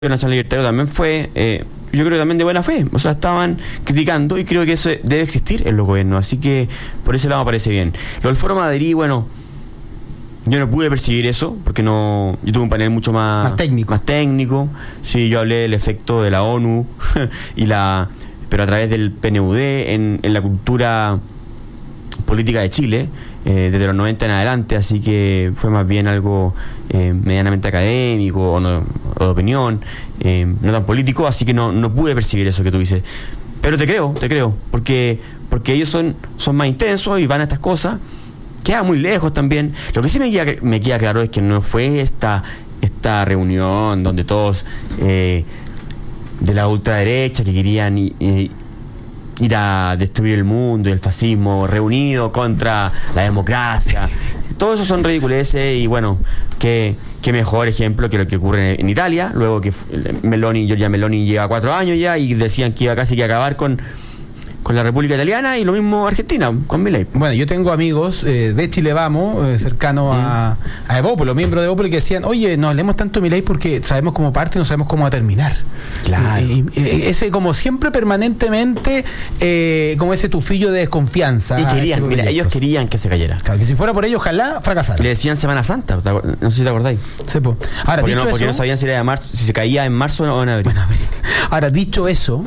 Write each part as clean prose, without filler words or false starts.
Nacional Libertario también fue, yo creo que también de buena fe, o sea, estaban criticando y creo que eso debe existir en los gobiernos, así que por ese lado me parece bien. Lo del Foro Madrid, bueno, yo no pude percibir eso, porque no, yo tuve un panel mucho más técnico, sí, yo hablé del efecto de la ONU, pero a través del PNUD en la cultura política de Chile, desde los 90 en adelante, así que fue más bien algo medianamente académico o de opinión, no tan político, así que no pude percibir eso que tú dices. Pero te creo, porque ellos son más intensos y van a estas cosas, queda muy lejos también. Lo que sí me queda claro es que no fue esta reunión donde todos de la ultraderecha que querían ir a destruir el mundo y el fascismo reunidos contra la democracia. Todo eso son ridiculeces y bueno, qué mejor ejemplo que lo que ocurre en Italia, luego que Giorgia Meloni lleva 4 años ya y decían que iba casi que a acabar con la República Italiana, y lo mismo Argentina, con Milei. Bueno, yo tengo amigos de Chile Vamos, cercanos a Evópolis, miembros de Evópolis, que decían, oye, no hablemos tanto de Milei porque sabemos cómo parte y no sabemos cómo va a terminar. Claro. Ese como siempre permanentemente, como ese tufillo de desconfianza. Y querían, mira, ellos querían que se cayera. Claro, que si fuera por ellos, ojalá fracasara. Le decían Semana Santa, no sé si te acordáis. Sí, pues. Ahora, porque no sabían si era de marzo, si se caía en marzo o en abril. Bueno, ahora, dicho eso,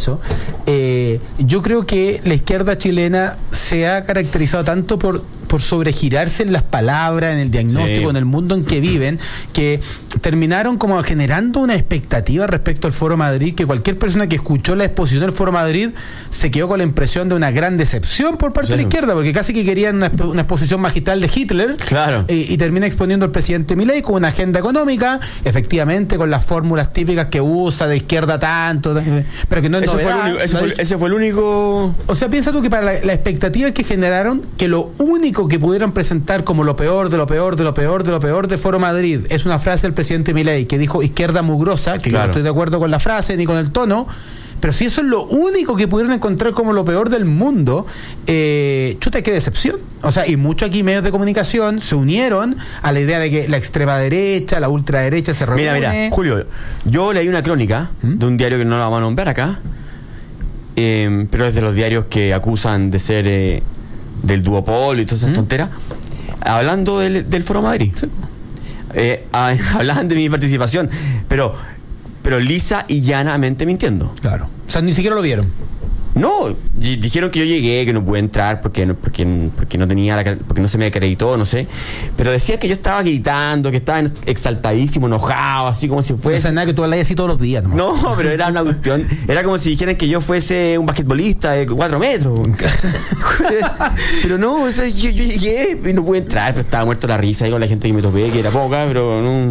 yo creo que la izquierda chilena se ha caracterizado tanto por sobregirarse en las palabras, en el diagnóstico, sí, en el mundo en que viven, que terminaron como generando una expectativa respecto al Foro Madrid, que cualquier persona que escuchó la exposición del Foro Madrid se quedó con la impresión de una gran decepción por parte de la izquierda, porque casi que querían una exposición magistral de Hitler, claro, y termina exponiendo al presidente Milei con una agenda económica, efectivamente con las fórmulas típicas que usa de izquierda tanto, pero que no es novedad. Ese fue el único... O sea, piensa tú que para la expectativa que generaron, que lo único que pudieron presentar como lo peor de Foro Madrid es una frase del presidente Milei que dijo izquierda mugrosa, que claro, yo no estoy de acuerdo con la frase ni con el tono, pero si eso es lo único que pudieron encontrar como lo peor del mundo, chuta, qué decepción. O sea, y muchos aquí medios de comunicación se unieron a la idea de que la extrema derecha, la ultraderecha se reúne. Mira, Julio, yo leí una crónica de un diario que no lo vamos a nombrar acá, pero es de los diarios que acusan de ser del duopolio y todas esas tonteras, hablando del Foro Madrid. Sí. Hablaban de mi participación, pero lisa y llanamente mintiendo. Claro. O sea, ni siquiera lo vieron. No, dijeron que yo llegué, que no pude entrar porque no porque no se me acreditó, no sé. Pero decía que yo estaba gritando, que estaba exaltadísimo, enojado, así como si fuese. No sé nada, que tú hablas así todos los días, ¿no? No, pero era una cuestión. Era como si dijeran que yo fuese un basquetbolista de 4 metros. Pero no, o sea, yo llegué y no pude entrar, pero estaba muerto la risa ahí con la gente que me topé, que era poca, pero no.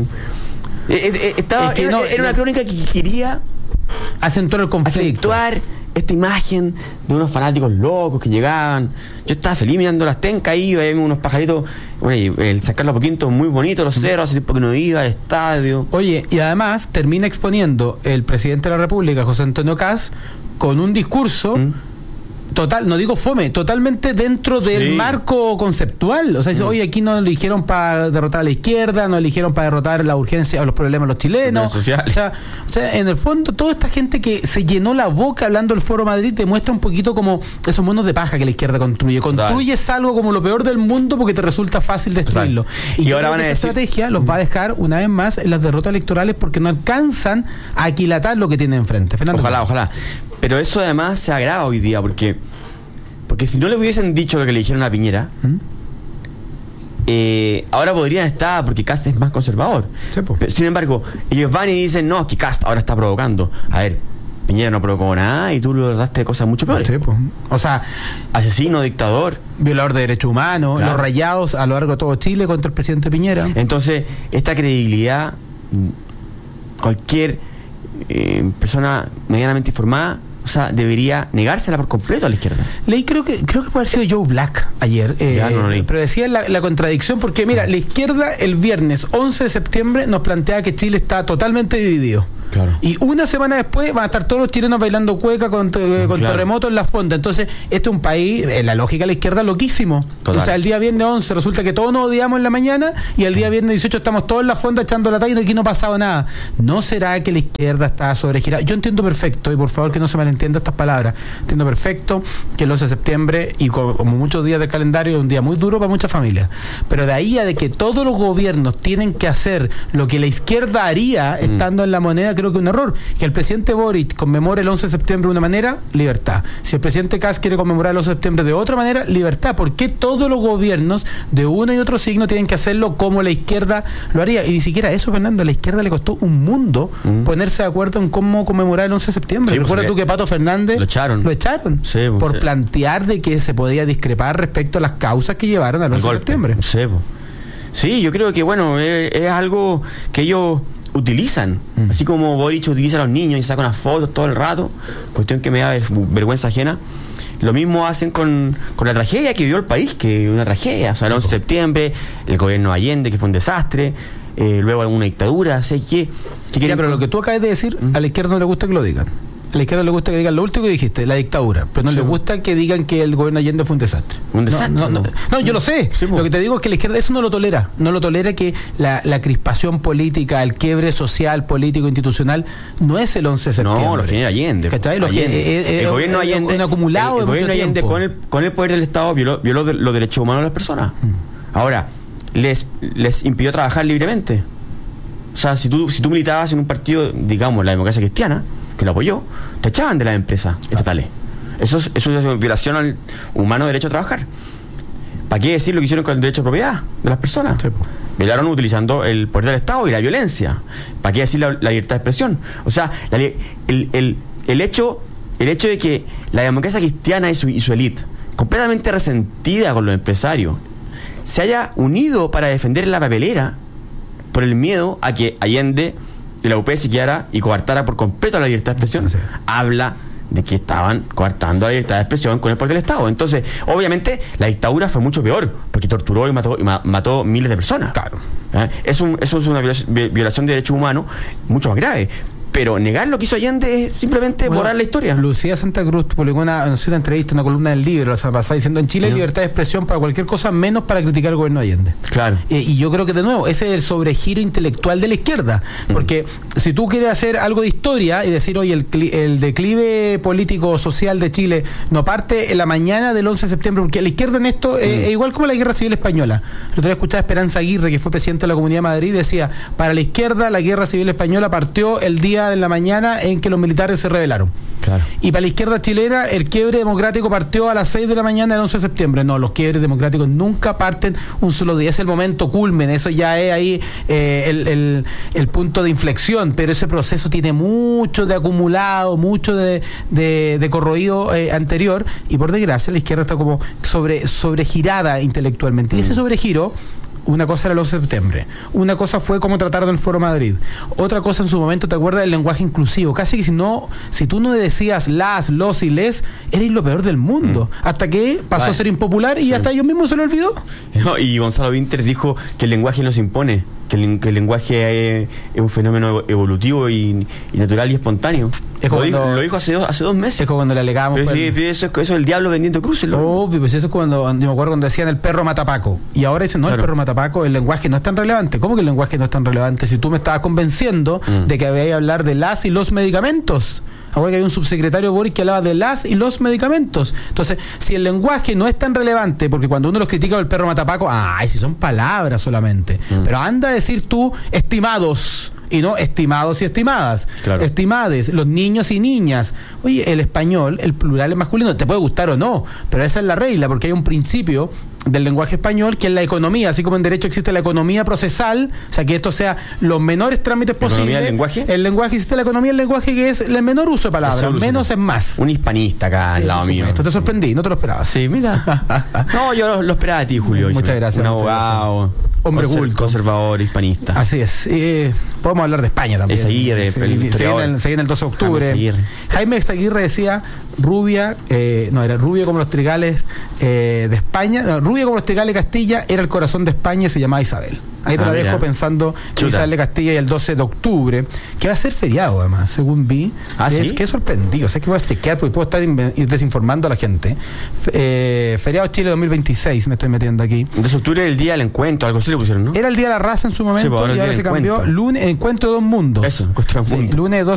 Era una crónica que quería acentuar el conflicto. Esta imagen de unos fanáticos locos que llegaban. Yo estaba feliz mirando las tencas ahí, había unos pajaritos, bueno, y el San Carlos Apoquinto muy bonito, los cerros, hace tiempo que no iba al estadio. Oye, y además termina exponiendo el presidente de la República, José Antonio Kast, con un discurso total, no digo fome, totalmente dentro del marco conceptual. O sea, dice, oye, aquí no eligieron para derrotar a la izquierda, no eligieron para derrotar la urgencia o los problemas de los chilenos. O sea, en el fondo, toda esta gente que se llenó la boca hablando del Foro Madrid demuestra un poquito como esos monos de paja que la izquierda construye. Construyes algo como lo peor del mundo porque te resulta fácil destruirlo. Y ahora van a decir, esa estrategia los va a dejar una vez más en las derrotas electorales porque no alcanzan a aquilatar lo que tienen enfrente. Fernando. Ojalá. Pero eso además se agrava hoy día porque si no le hubiesen dicho lo que le dijeron a Piñera, ahora podrían estar, porque Kast es más conservador. Sí, pero, sin embargo, ellos van y dicen, no, que Kast ahora está provocando. A ver, Piñera no provocó nada y tú lo trataste de cosas mucho peores. Sí, pues. O sea, asesino, dictador, violador de derechos humanos, claro, los rayados a lo largo de todo Chile contra el presidente Piñera. Entonces, esta credibilidad, cualquier persona medianamente informada, o sea, debería negársela por completo a la izquierda. Leí, creo que puede haber sido Joe Black ayer, no leí. Pero decía la contradicción, porque mira, la izquierda el viernes 11 de septiembre nos plantea que Chile está totalmente dividido. Claro. Y una semana después van a estar todos los chilenos bailando cueca con terremotos en la fonda. Entonces, este es un país, en la lógica de la izquierda, loquísimo. Total. O sea, el día viernes 11 resulta que todos nos odiamos en la mañana y el día viernes 18 estamos todos en la fonda echando la talla y aquí no ha pasado nada. ¿No será que la izquierda está sobregirada? Yo entiendo perfecto, y por favor que no se malentienda estas palabras, entiendo perfecto que el 11 de septiembre, y como muchos días del calendario, es un día muy duro para muchas familias. Pero de ahí a de que todos los gobiernos tienen que hacer lo que la izquierda haría estando en la moneda, creo que es un error. Que el presidente Boric conmemore el 11 de septiembre de una manera, libertad. Si el presidente Kast quiere conmemorar el 11 de septiembre de otra manera, libertad. ¿Por qué todos los gobiernos de uno y otro signo tienen que hacerlo como la izquierda lo haría? Y ni siquiera eso, Fernando, a la izquierda le costó un mundo ponerse de acuerdo en cómo conmemorar el 11 de septiembre. Sí, recuerda tú que Pato Fernández lo echaron. Sí, por plantear de que se podía discrepar respecto a las causas que llevaron al 11 de septiembre. Sí, yo creo que bueno, es algo que ellos utilizan, así como Boric utiliza a los niños y saca unas fotos todo el rato, cuestión que me da vergüenza ajena. Lo mismo hacen con la tragedia que vivió el país, que es una tragedia. O sea, el 11 de septiembre, el gobierno de Allende, que fue un desastre, luego alguna dictadura, ¿sé qué? Ya, pero lo que tú acabas de decir, a la izquierda no le gusta que lo digan. A la izquierda le gusta que digan lo último que dijiste, la dictadura, pero no le gusta que digan que el gobierno de Allende fue un desastre. ¿Un desastre? No, yo lo sé. Lo que te digo es que la izquierda eso no lo tolera. No lo tolera, que la crispación política, el quiebre social, político, institucional, no es el 11 de septiembre. No, lo genera Allende. ¿Cachai? El gobierno de Allende, un acumulado el gobierno de Allende con el poder del Estado violó los derechos humanos de las personas. Ahora, les impidió trabajar libremente. O sea, si tú militabas en un partido, digamos, la Democracia Cristiana, que lo apoyó, te echaban de las empresas estatales. Eso es una violación al humano derecho a trabajar. ¿Para qué decir lo que hicieron con el derecho de propiedad de las personas? Sí. Violaron utilizando el poder del Estado y la violencia. ¿Para qué decir la libertad de expresión? O sea, el hecho de que la Democracia Cristiana y su élite, completamente resentida con los empresarios, se haya unido para defender la papelera por el miedo a que Allende y la UP se quedara y coartara por completo la libertad de expresión, habla de que estaban coartando la libertad de expresión con el poder del Estado. Entonces, obviamente, la dictadura fue mucho peor, porque torturó y mató miles de personas. Claro. Eso es una violación de derechos humanos mucho más grave. Pero negar lo que hizo Allende es simplemente borrar la historia. Lucía Santa Cruz publicó una entrevista, una columna del Libro la semana pasada, diciendo: en Chile hay libertad de expresión para cualquier cosa, menos para criticar al gobierno de Allende. Claro. Y yo creo que, de nuevo, ese es el sobregiro intelectual de la izquierda. Porque si tú quieres hacer algo de historia y decir, oye, el declive político social de Chile no parte en la mañana del 11 de septiembre, porque la izquierda en esto es igual como la Guerra Civil Española. El otro día escuchaba a Esperanza Aguirre, que fue presidente de la Comunidad de Madrid, decía: para la izquierda la Guerra Civil Española partió el día de la mañana en que los militares se rebelaron. Claro. Y para la izquierda chilena el quiebre democrático partió a las 6 de la mañana del 11 de septiembre. No, los quiebres democráticos nunca parten un solo día, es el momento culmen, eso ya es ahí el punto de inflexión, pero ese proceso tiene mucho de acumulado, mucho de corroído anterior, y por desgracia la izquierda está como sobregirada intelectualmente. Y ese sobregiro, una cosa era el 11 de septiembre, una cosa fue cómo trataron el Foro Madrid, otra cosa en su momento, ¿te acuerdas del lenguaje inclusivo? Casi que si tú no decías las, los y les, eres lo peor del mundo, hasta que pasó a ser impopular y hasta ellos mismos se lo olvidó. No, y Gonzalo Vinter dijo que el lenguaje no se impone, que el lenguaje es un fenómeno evolutivo y natural y espontáneo. Lo dijo hace 2 meses. Es como cuando le alegamos. Sí, eso es el diablo vendiendo cruces. Obvio, pues eso es cuando, yo me acuerdo cuando decían el perro matapaco. Y ahora dicen, no, claro, el perro matapaco, el lenguaje no es tan relevante. ¿Cómo que el lenguaje no es tan relevante? Si tú me estabas convenciendo de que había que hablar de las y los medicamentos. Ahora que hay un subsecretario Boric que hablaba de las y los medicamentos. Entonces, si el lenguaje no es tan relevante, porque cuando uno los critica el perro matapaco, si son palabras solamente. Pero anda a decir tú, estimados, y no estimados y estimadas. Claro. Estimades, los niños y niñas. Oye, el español, el plural es masculino, te puede gustar o no, pero esa es la regla, porque hay un principio del lenguaje español que es la economía, así como en derecho existe la economía procesal, o sea, que esto sea los menores trámites posibles. ¿El lenguaje? El lenguaje, existe la economía, el lenguaje que es el menor uso de palabras, menos es más. Un hispanista acá al lado mío. Esto te sorprendí, no te lo esperabas. Sí, mira. No, yo lo esperaba de ti, Julio. Muchas gracias. Un abogado. hombre culto. Conservador, hispanista. Así es. Podemos hablar de España también. Eizaguirre, se viene el 12 de octubre. Jaime Eizaguirre decía rubia, era rubia como los trigales de España. No, rubia como los trigales de Castilla, era el corazón de España y se llamaba Isabel. Ahí te la dejo pensando en Isabel de Castilla y el 12 de octubre, que va a ser feriado además, según vi. ¿Sí? Qué sorprendido. O sea, que voy a chequear porque puedo estar desinformando a la gente. Feriado Chile 2026, me estoy metiendo aquí. 12 de octubre era el día del encuentro, algo así le pusieron, ¿no? Era el día de la raza en su momento, y ahora se cambió. Lunes, encuentro de dos mundos. Eso, encuentro de dos mundos. Lunes